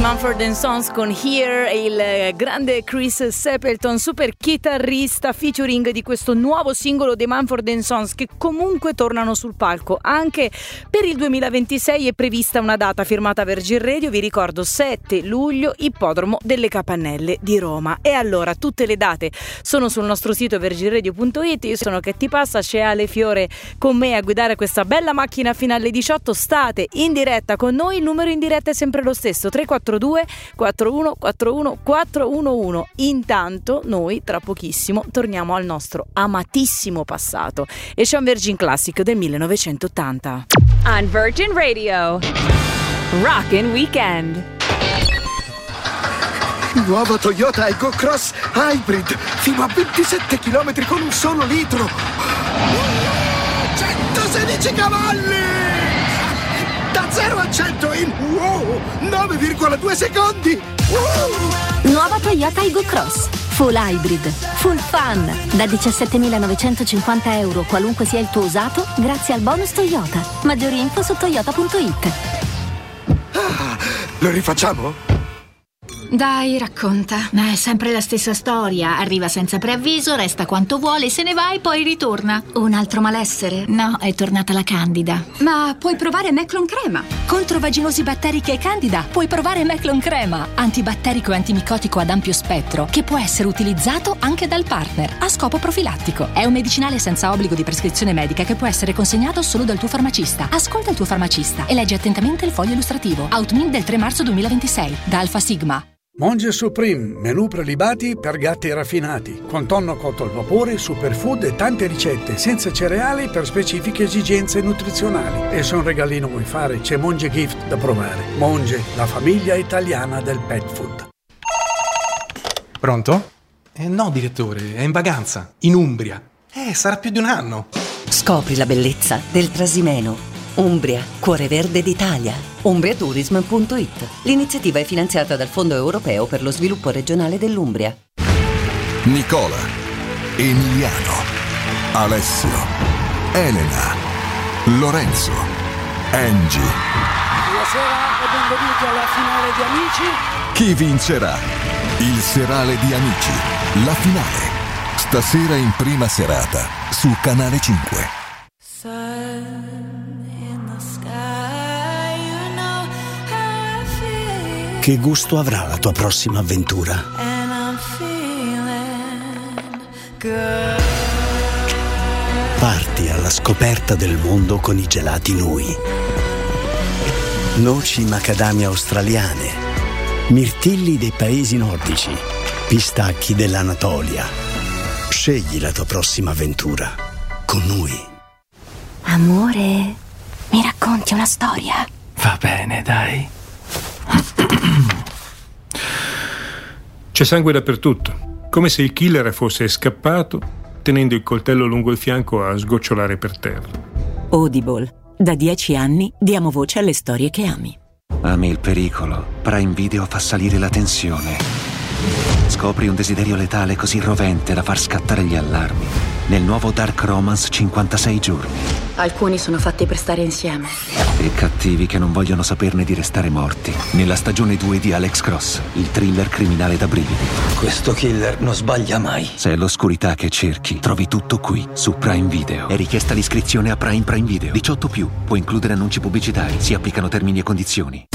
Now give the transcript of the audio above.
Mumford & Sons con Here, il grande Chris Stapleton, super chitarrista featuring di questo nuovo singolo dei Mumford & Sons, che comunque tornano sul palco. Anche per il 2026 è prevista una data firmata Virgin Radio, vi ricordo 7 luglio, Ippodromo delle Capannelle di Roma. E allora tutte le date sono sul nostro sito virginradio.it. Io sono Che Ti Passa, c'è Ale Fiore con me a guidare questa bella macchina fino alle 18. State in diretta con noi, il numero in diretta è sempre lo stesso, 342 4141 411. Intanto noi tra pochissimo torniamo al nostro amatissimo passato e c'è un Virgin Classic del 1980. On Virgin Radio, Rockin' Weekend. Nuova Toyota Aygo Cross Hybrid, fino a 27 km con un solo litro. 116 cavalli! Da 0 a 100 in 9,2 secondi! Nuova Toyota Aygo Cross Full Hybrid, Full Fun, da 17.950 euro qualunque sia il tuo usato, grazie al bonus Toyota. Maggiori info su toyota.it. Lo rifacciamo? Dai, racconta. È sempre la stessa storia. Arriva senza preavviso, resta quanto vuole, se ne va e poi ritorna. Un altro malessere? No, è tornata la Candida. Ma puoi provare Meclon Crema. Contro vaginosi batteriche e Candida puoi provare Meclon Crema, antibatterico e antimicotico ad ampio spettro, che può essere utilizzato anche dal partner a scopo profilattico. È un medicinale senza obbligo di prescrizione medica che può essere consegnato solo dal tuo farmacista. Ascolta il tuo farmacista e leggi attentamente il foglio illustrativo. Outmin del 3 marzo 2026 da Alpha Sigma. Monge Supreme, menù prelibati per gatti raffinati, con tonno cotto al vapore, superfood e tante ricette, senza cereali per specifiche esigenze nutrizionali. E se un regalino vuoi fare, c'è Monge Gift da provare. Monge, la famiglia italiana del pet food. Pronto? No, direttore, è in vacanza, in Umbria. Sarà più di un anno. Scopri la bellezza del Trasimeno. Umbria, cuore verde d'Italia. Umbriatourism.it. L'iniziativa è finanziata dal Fondo Europeo per lo Sviluppo Regionale dell'Umbria. Nicola, Emiliano, Alessio, Elena, Lorenzo, Angie. Buonasera e benvenuti alla finale di Amici. Chi vincerà? Il serale di Amici, la finale. Stasera in prima serata su Canale 5. Che gusto avrà la tua prossima avventura? Parti alla scoperta del mondo con i gelati Nui. Noci macadamia australiane, mirtilli dei paesi nordici, pistacchi dell'Anatolia. Scegli la tua prossima avventura con Nui. Amore, mi racconti una storia? Va bene, dai. C'è sangue dappertutto, come se il killer fosse scappato, tenendo il coltello lungo il fianco a sgocciolare per terra. Audible. Da 10 anni diamo voce alle storie che ami. Ami il pericolo. Prime Video fa salire la tensione. Scopri un desiderio letale così rovente da far scattare gli allarmi. Nel nuovo Dark Romance 56 giorni. Alcuni sono fatti per stare insieme. E cattivi che non vogliono saperne di restare morti. Nella stagione 2 di Alex Cross, il thriller criminale da brividi. Questo killer non sbaglia mai. Se è l'oscurità che cerchi, trovi tutto qui, su Prime Video. È richiesta l'iscrizione a Prime Video. 18+, può includere annunci pubblicitari. Si applicano termini e condizioni.